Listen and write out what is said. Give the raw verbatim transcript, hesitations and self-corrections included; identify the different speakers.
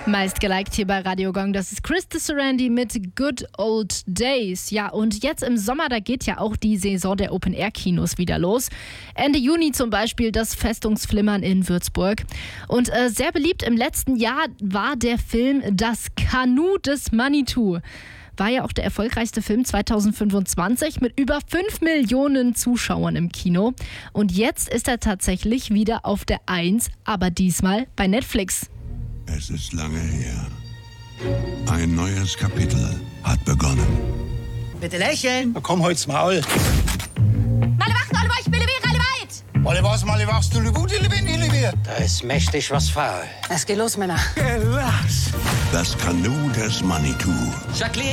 Speaker 1: Meist geliked hier bei Radio Gong, das ist Chris Sarandi mit Good Old Days. Ja, und jetzt im Sommer, da geht ja auch die Saison der Open-Air-Kinos wieder los. Ende Juni zum Beispiel das Festungsflimmern in Würzburg. Und äh, sehr beliebt im letzten Jahr war der Film Das Kanu des Manitou. War ja auch der erfolgreichste Film zwanzig fünfundzwanzig mit über fünf Millionen Zuschauern im Kino. Und jetzt ist er tatsächlich wieder auf der Eins, aber diesmal bei Netflix.
Speaker 2: Es ist lange her. Ein neues Kapitel hat begonnen.
Speaker 3: Bitte lächeln.
Speaker 4: Na komm, halt's Maul.
Speaker 5: Alle wacht, alle weich, Bille Wehr, alle weit!
Speaker 4: Alle was, alle wachst du, gut, ich bin, ich bin.
Speaker 3: Da ist mächtig was faul.
Speaker 5: Es geht los, Männer.
Speaker 2: Das Kanu des Manitou.
Speaker 3: Jacqueline!